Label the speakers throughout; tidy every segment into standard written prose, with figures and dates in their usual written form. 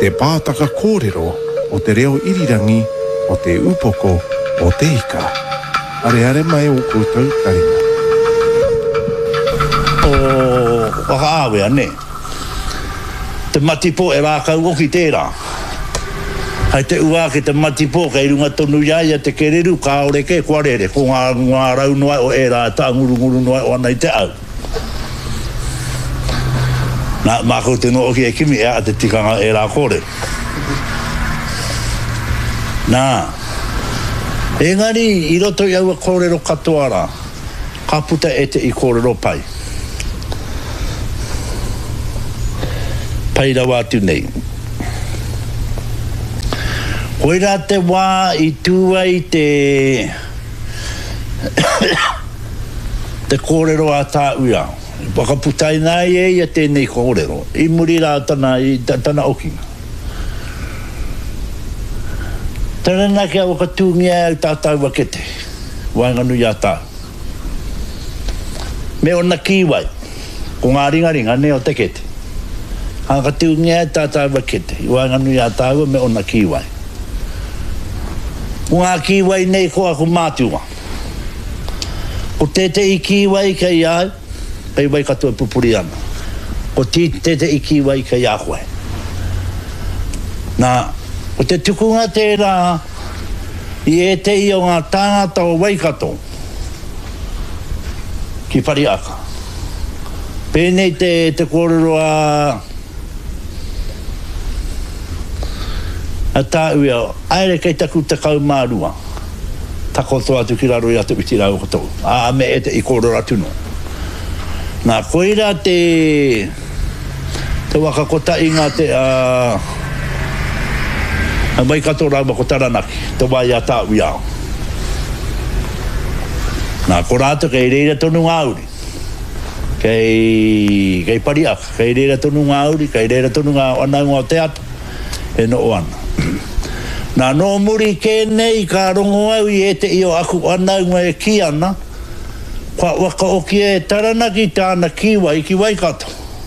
Speaker 1: te pātaka kōrero o te reo irirangi o te upoko o te ika. Are mai o koutou taringa.
Speaker 2: O whakaawea ne. Te matipo e rākau oki tērā. Hai te ua ke te matipo kei runga tonu iaia te kereru ka ore ke kuarere ko ngā rau noai o e rā ta nguru noai o anai te au. Nā mākou te no oki e kimi e a te tikanga e rā kore. Nā, engari i roto i aua kōrero katoa rā, ka puta e te i kōrero pai. Pai rawa atu nei. Koe rā te wā i tūa i te te kōrero a tā uia. Wakaputai nai e ia tēnei kōrero. I muri rā tana okinga. Tana nā kia wakatūngia au tātau wakete. Wainganu ia tā. Me o na kiwai. Ko ngā ringa ne o te kete. Hakatūngia au tātau wakete. Wainganu ia tāua me o na kiwai. Ko ngā kiwai nei ko aku mātua. Ko tete i kiwai kai au. Pei wai katoa pupuri ana. Ko tete i kiwai kai a koe. Nā, o te tukunga tērā i e te i o ngā tāngata o Waikato ki Pariaka. Pēnei te kōrero a tā uia, aere kei taku te kaumārua. Tako toa atu ki raro i atu iti rau kotou. A me e te i kōrero atuno. Nā koira te wakakota i ngā te Waikato rāma ko taranaki, te wai a tā uiao. Nā ko rātou kei reira tonu ngāuri, kei Pariaka, kei reira tonu ngāuri, kei reira tonu ngā anau o te atu, e no o ana. Nā no muri kēnei ka rongo au i e te i o aku anau e ki ana, kwa waka oki e taranaki tāna kiwai ki Waikato.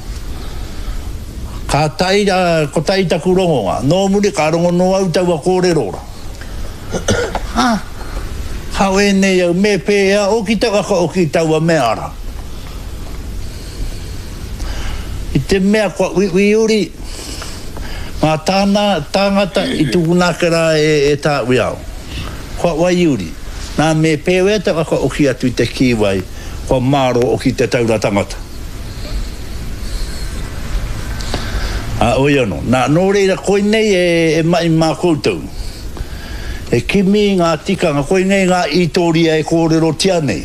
Speaker 2: Ka ko tai taku rongonga. No muri ka rongo no au taua kōrerora. Hau e nei au me pēa oki taua ka oki taua me ara. I te mea kwa uri mā tāngata i tukunakara e tā uiao. Kwa waiuri. Nā me pēwea taua ka oki atu i te kiwai kwa māro oki te taura tangata. Oiano, nā nō reira koe nei e mai mā koutou. E kimi ngā tikanga, koe nei ngā itoria e kōrero tia nei.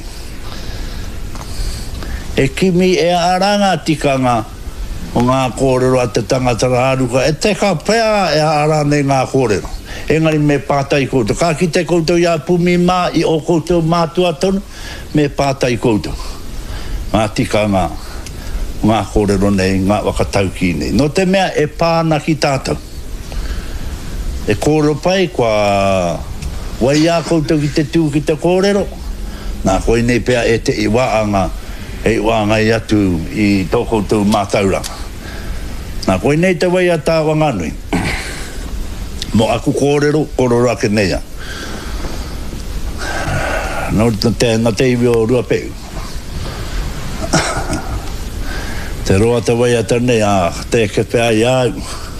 Speaker 2: E kimi e ara ngā tikanga o ngā kōrero a te tangata rāruka. E te ka pēa e ara nei ngā kōrero. Engari me pātai koutou. Ka ki te koutou ia pumi mā i o koutou mātua tonu, me pātai koutou. Ngā tikanga. Ngā kōrero nei, ngā wakatauki nei. No te mea e pāna ki tātou. E kōrero pai, kua wai a koutou ki te tū ki te kōrero. Nā koe nei pēa e te iwaanga, e iwaanga i atu i tō koutou mātauranga. Nā koe nei te wai a tā wanganui. Mo aku kōrero ake nei a. No te iwi o Ruapeu. Te roa te wai a tane a te ke pēa i au.